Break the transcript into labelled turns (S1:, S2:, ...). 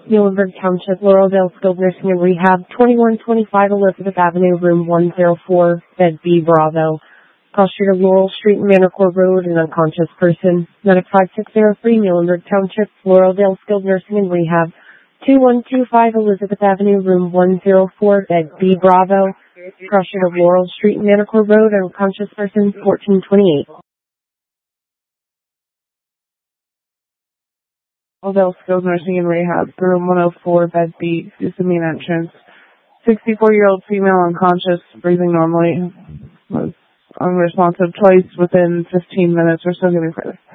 S1: Muhlenberg Township, Laureldale Skilled Nursing and Rehab, 2125 Elizabeth Avenue, room 104, bed B, Bravo. Call street of Laurel Street, Manor Road, an unconscious person. Medic 5603, Muhlenberg Township, Laureldale Skilled Nursing and Rehab, 2125 Elizabeth Avenue, room 104, bed B, Bravo. Call street of Laurel Street, Manor Road, an unconscious person, 1428.
S2: Laureldale Skilled Nursing and Rehab, room 104, bed B, is the main entrance. 64-year-old female unconscious, breathing normally, was unresponsive twice within 15 minutes. We're still getting further.